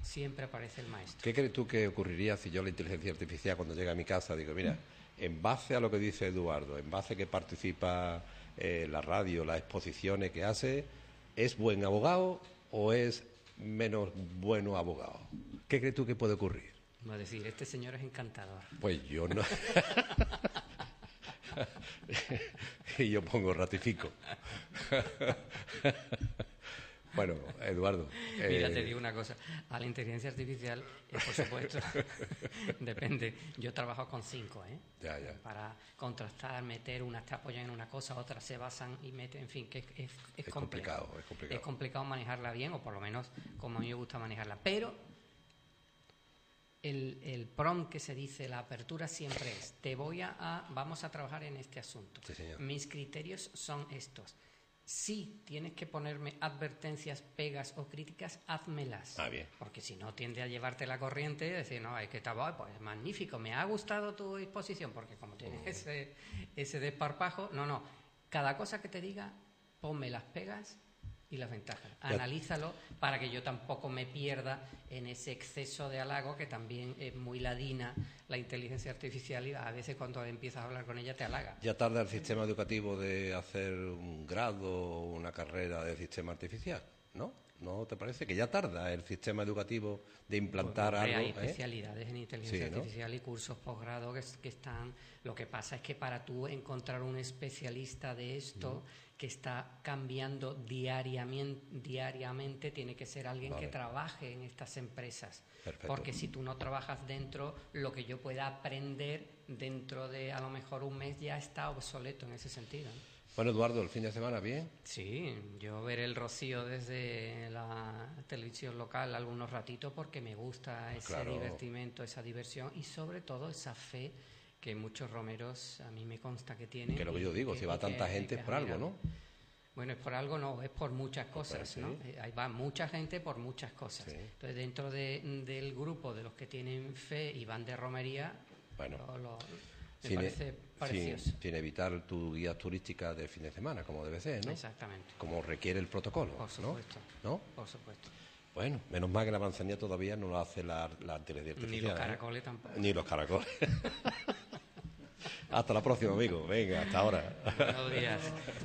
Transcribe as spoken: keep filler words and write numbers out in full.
siempre aparece el maestro. ¿Qué crees tú que ocurriría si yo la inteligencia artificial cuando llega a mi casa digo, mira, en base a lo que dice Eduardo, en base a que participa eh, la radio, las exposiciones que hace, ¿es buen abogado o es menos bueno abogado? ¿Qué crees tú que puede ocurrir? Va a decir, este señor es encantador. Pues yo no. Y yo pongo ratifico. Bueno, Eduardo. Mira, eh... te digo una cosa. A la inteligencia artificial, eh, por supuesto, depende. Yo trabajo con cinco, ¿eh? Ya, ya. Para contrastar, meter, unas te apoyan en una cosa, otras se basan y meten, en fin, que es, es, es, es complicado, es complicado. Es complicado manejarla bien, o por lo menos como a mí me gusta manejarla. Pero el, el prompt que se dice, la apertura siempre es, te voy a, a vamos a trabajar en este asunto. Sí, señor. Mis criterios son estos. Si tienes que ponerme advertencias, pegas o críticas, házmelas. Ah, bien. Porque si no, tiende a llevarte la corriente y decir, no, es que está pues magnífico, me ha gustado tu exposición, porque como tienes uh-huh. ese, ese desparpajo, no, no. Cada cosa que te diga, ponme las pegas y las ventajas. Ya. Analízalo para que yo tampoco me pierda en ese exceso de halago, que también es muy ladina la inteligencia artificial, y a veces cuando empiezas a hablar con ella te halaga. ¿Ya tarda el sistema educativo de hacer un grado o una carrera de sistema artificial? ¿No? ¿No te parece que ya tarda el sistema educativo de implantar pues, algo? Hay ¿eh? especialidades en inteligencia sí, ¿no? artificial y cursos posgrado que, que están... Lo que pasa es que para tú encontrar un especialista de esto mm. que está cambiando diariamente, diariamente, tiene que ser alguien vale. que trabaje en estas empresas. Perfecto. Porque si tú no trabajas dentro, lo que yo pueda aprender dentro de a lo mejor un mes ya está obsoleto en ese sentido, ¿no? Bueno, Eduardo, ¿el fin de semana bien? Sí, yo veré el Rocío desde la televisión local algunos ratitos porque me gusta ese claro. divertimento, esa diversión y sobre todo esa fe que muchos romeros a mí me consta que tienen. Que es lo que yo digo, que, si va tanta gente es por algo, ¿no? Bueno, es por algo, no, es por muchas cosas, sí. ¿no? Ahí va mucha gente por muchas cosas. Sí. Entonces, dentro de, del grupo de los que tienen fe y van de romería, bueno. lo, lo, me sin, parece precioso. Sin, sin evitar tu guía turística de fin de semana, como debe ser, ¿no? Exactamente. Como requiere el protocolo, por supuesto, ¿no? ¿No? Por supuesto. Bueno, menos mal que la manzanilla todavía no lo hace la, la inteligencia artificial. Ni los caracoles ¿eh? tampoco. Ni los caracoles. Hasta la próxima, amigo. Venga, hasta ahora. Buenos días.